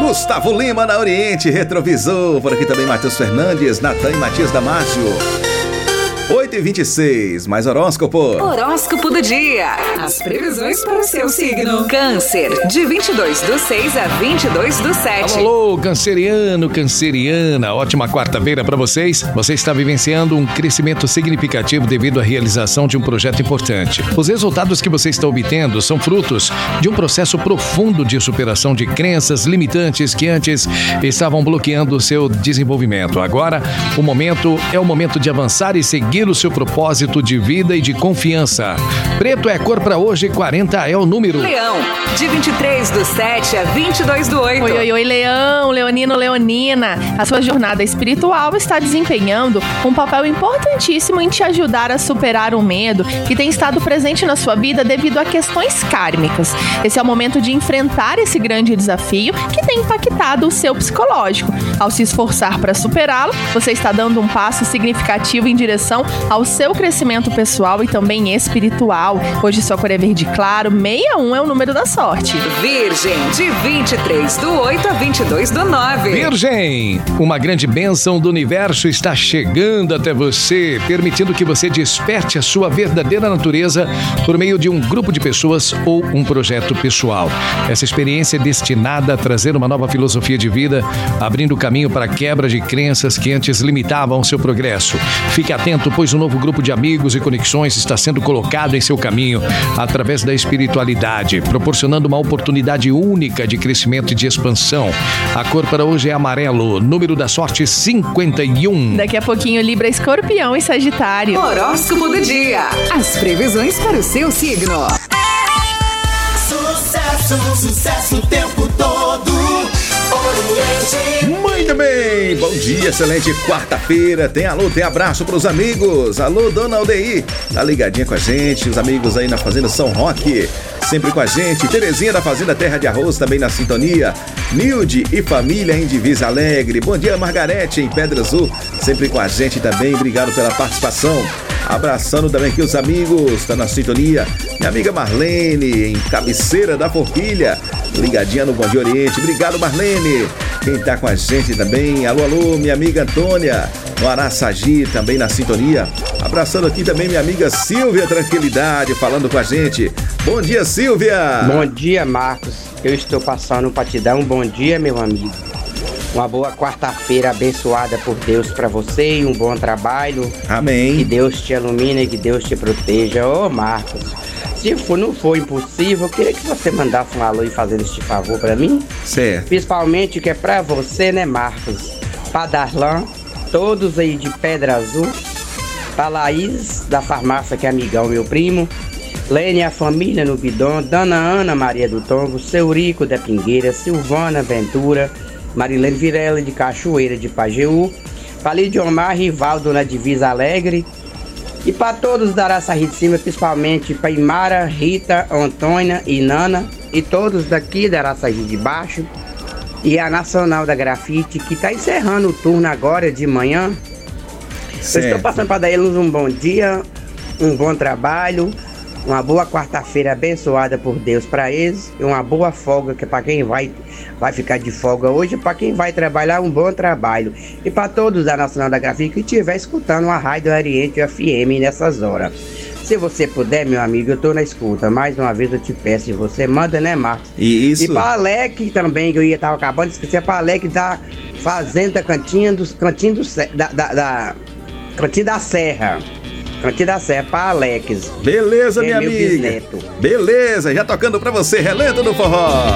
Gustavo Lima na Oriente Retrovisor. Por aqui também Matheus Fernandes, Natan e Matias Damasio. 8h26, mais horóscopo. Horóscopo do dia. As previsões para o seu signo. Câncer, de 22/6 a 22/7. Alô, canceriano, canceriana. Ótima quarta-feira para vocês. Você está vivenciando um crescimento significativo devido à realização de um projeto importante. Os resultados que você está obtendo são frutos de um processo profundo de superação de crenças limitantes que antes estavam bloqueando o seu desenvolvimento. Agora, o momento é o momento de avançar e seguir o seu propósito de vida e de confiança. Preto é a cor para hoje, 40 é o número. Leão, de 23/7 a 22/8. Oi, Leão, leonino, leonina. A sua jornada espiritual está desempenhando um papel importantíssimo em te ajudar a superar o medo que tem estado presente na sua vida devido a questões kármicas. Esse é o momento de enfrentar esse grande desafio que tem impactado o seu psicológico. Ao se esforçar para superá-lo, você está dando um passo significativo em direção ao seu crescimento pessoal e também espiritual. Hoje sua cor é verde claro, 61 é o número da sorte. Virgem, de 23/8 a 22/9. Virgem, uma grande bênção do universo está chegando até você, permitindo que você desperte a sua verdadeira natureza por meio de um grupo de pessoas ou um projeto pessoal. Essa experiência é destinada a trazer uma nova filosofia de vida, abrindo caminho para a quebra de crenças que antes limitavam o seu progresso. Fique atento, pois um novo grupo de amigos e conexões está sendo colocado em seu caminho através da espiritualidade, proporcionando uma oportunidade única de crescimento e de expansão. A cor para hoje é amarelo, número da sorte 51. Daqui a pouquinho, Libra, Escorpião e Sagitário. Horóscopo do dia. As previsões para o seu signo. Sucesso o tempo todo. Oriente. Muito bem, bom dia, excelente quarta-feira. Tem alô, tem abraço pros amigos. Alô, dona Aldeir, tá ligadinha com a gente. Os amigos aí na Fazenda São Roque, sempre com a gente. Terezinha da Fazenda Terra de Arroz também na sintonia. Nilde e família em Divisa Alegre. Bom dia, Margarete em Pedra Azul, sempre com a gente também. Obrigado pela participação. Abraçando também aqui os amigos, tá na sintonia. Minha amiga Marlene, em Cabeceira da Forquilha, ligadinha no Bom Dia Oriente. Obrigado, Marlene. Quem tá com a gente também, alô, minha amiga Antônia, no Araçagi, também na sintonia. Abraçando aqui também minha amiga Silvia Tranquilidade, falando com a gente. Bom dia, Silvia. Bom dia, Marcos. Eu estou passando para te dar um bom dia, meu amigo. Uma boa quarta-feira abençoada por Deus para você e um bom trabalho. Amém. Que Deus te ilumine e que Deus te proteja. Ô, Marcos, se não for impossível, eu queria que você mandasse um alô e fazer este favor para mim. Certo. Principalmente que é para você, né, Marcos? Pra Darlan, todos aí de Pedra Azul. Pra Laís, da farmácia, que é amigão, meu primo. Lene, a família no Bidon. Dona Ana Maria do Tombo. Seu Rico da Pingueira. Silvana Ventura. Marilene Virela de Cachoeira de Pajeú, para Lidiomar Rivaldo na Divisa Alegre e para todos da Araçaí de Cima, principalmente para Imara, Rita, Antônia e Nana e todos daqui da Araçaí de Baixo e a Nacional da Grafite que está encerrando o turno agora de manhã. Eu estou passando para dar eles um bom dia, um bom trabalho, uma boa quarta-feira abençoada por Deus para eles e uma boa folga, que para quem vai ficar de folga hoje, para quem vai trabalhar, um bom trabalho. E para todos da Nacional da Grafia que estiver escutando a Rádio Oriente FM nessas horas. Se você puder, meu amigo, eu tô na escuta. Mais uma vez eu te peço, você manda, né, Marcos? Isso. E para Alec também, que eu tava acabando de esquecer, para Alec da Fazenda Cantinho da Serra. Cantinho da Serra, para Alex. Beleza, minha meu amiga. Bisneto. Beleza, já tocando pra você, Relento do Forró.